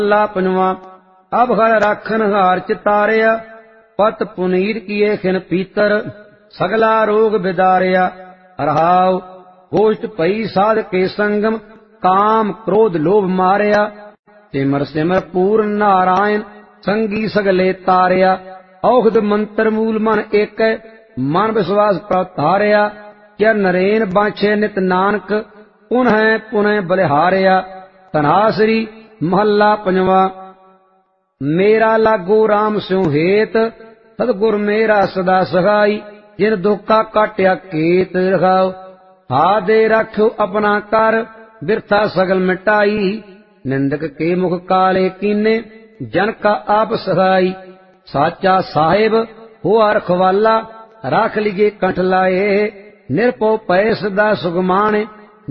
ला पंजवा। अब हर राखन हार चितारिया, पत पुनीर किए खिन पीतर, सगला रोग बिदारिया। रहाव गोष्ठ पई साध के संगम, काम क्रोध लोभ मारिया। सिमर सिमर पूर्ण नारायण, संगी सगले तारिया। औषध मंत्र मूल मन एक, मन विश्वास प्रतारिया। क्या नरेन बांछे नित नानक, पुनः पुनः बलिहारिया। तनासरी महला पंजवा। मेरा लागो राम स्यों हेत, सतगुर मेरा सदा सहाई। जिन दुख का काट्या केत रखाओ, हा दे रखो अपना कर, बिरथा सगल मिटाई। निंदक के मुख काले कीने, जन का आप सहाई। साचा साहिब हुआ रखवाला, राख लिये कंठ लाए। निरपो पै सदा सुगमाने,